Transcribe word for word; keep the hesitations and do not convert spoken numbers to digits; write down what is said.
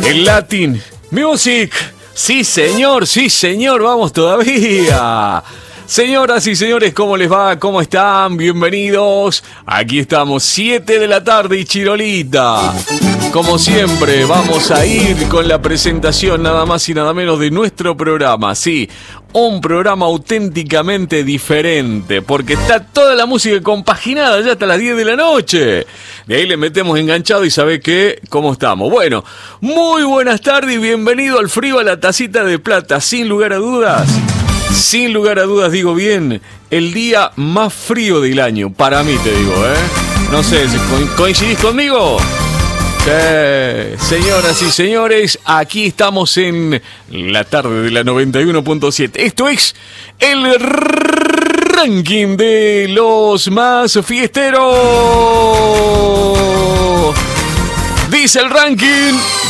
El Latin Music. Sí, señor, sí, señor, vamos todavía. Señoras y señores, ¿cómo les va? ¿Cómo están? Bienvenidos. Aquí estamos, siete de la tarde y chirolita. Como siempre, vamos a ir con la presentación nada más y nada menos de nuestro programa. Sí, un programa auténticamente diferente, porque está toda la música compaginada ya hasta las diez de la noche. De ahí le metemos enganchado y ¿sabe qué? ¿Cómo estamos? Bueno, muy buenas tardes y bienvenido al frío a la tacita de plata. Sin lugar a dudas, sin lugar a dudas digo bien, el día más frío del año. Para mí te digo, ¿eh? No sé, ¿coincidís conmigo? Sí, señoras y señores, aquí estamos en la tarde de la noventa y uno punto siete. Esto es el ranking de los más fiesteros. Dice el ranking.